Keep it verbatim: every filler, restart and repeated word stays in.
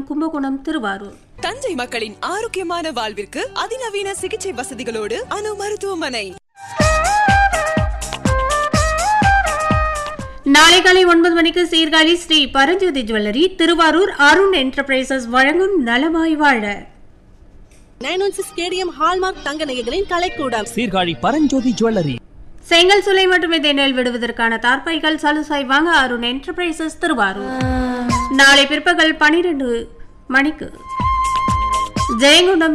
கும்பகோணம், திருவாரூர். தஞ்சை மக்களின் ஆரோக்கியமான வாழ்விற்கு அதிநவீன சிகிச்சை வசதிகளோடு அணு மருத்துவமனை. நாளை காலை ஒன்பது மணிக்கு சீர்காழி ஸ்ரீ பரஞ்சோதி ஜுவல்லரி, திருவாரூர் அருண் என்டர்பிரைசஸ் வழங்கும் நலமாய் வாழ. Nine one six KTM hallmark தங்க நகைகளின் கலைக்கூடம், சீர்காழி பரஞ்சோதி ஜுவல்லரி. செங்கல் சுலை மற்றும் இதை நெல் விடுவதற்கான தார்பாய்கள் சலுசாய் வாங்க அருண் என்டர்பிரைசஸ், திருவாரூர். நாளை பிற்பகல் பனிரெண்டு மணிக்கு ஜெயங்கொண்டம்